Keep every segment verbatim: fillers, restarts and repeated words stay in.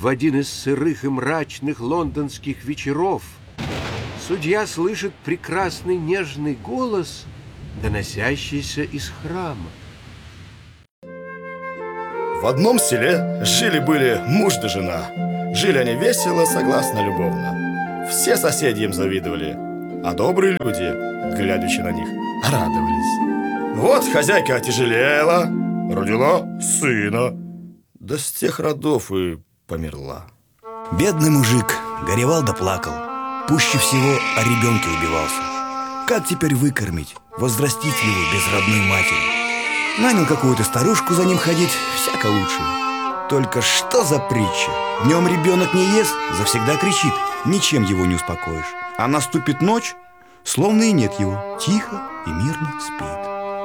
в один из сырых и мрачных лондонских вечеров судья слышит прекрасный нежный голос, доносящийся из храма. В одном селе жили-были муж да жена. Жили они весело, согласно, любовно. Все соседи им завидовали, а добрые люди, глядячи на них, радовались. Вот хозяйка отяжелела, родила сына, да с тех родов и померла. Бедный мужик горевал да плакал, пуще всего о ребенке убивался. Как теперь выкормить, возрастить его без родной матери? Нанял какую-то старушку за ним ходить, всяко лучше. Только что за притча? Днем ребенок не ест, завсегда кричит, ничем его не успокоишь. А наступит ночь, словно и нет его, тихо и мирно спит.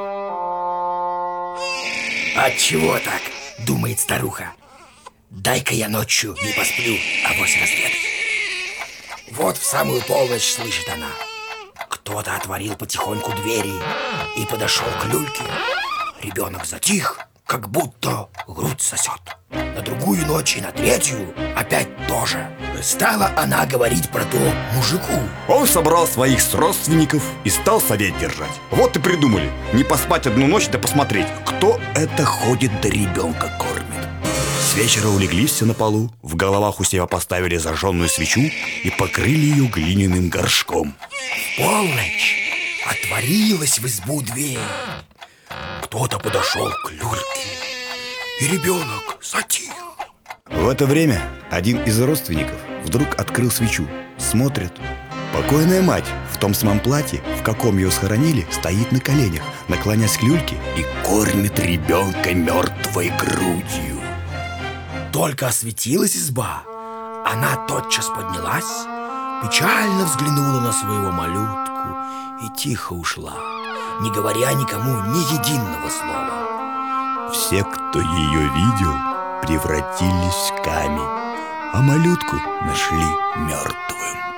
Отчего так? Думает старуха. Дай-ка я ночью не посплю, авось разведать. Вот в самую полночь слышит она. Кто-то отворил потихоньку двери и подошел к люльке. Ребенок затих, как будто грудь сосет. На другую ночь и на третью опять тоже. Стала она говорить про то мужику. Он собрал своих родственников и стал совет держать. Вот и придумали, не поспать одну ночь, да посмотреть, кто это ходит да ребенка кормит. С вечера улеглись все на полу, в головах у себя поставили зажженную свечу и покрыли ее глиняным горшком. В полночь отворилась в избу дверь. Кто-то подошел к люльке, и ребенок затих. В это время один из родственников вдруг открыл свечу. Смотрит, покойная мать в том самом платье, в каком ее схоронили, стоит на коленях, наклонясь к люльке и кормит ребенка мертвой грудью. Только осветилась изба, она тотчас поднялась, печально взглянула на своего малютку и тихо ушла, не говоря никому ни единого слова. Все, кто ее видел, превратились в камень, а малютку нашли мертвым.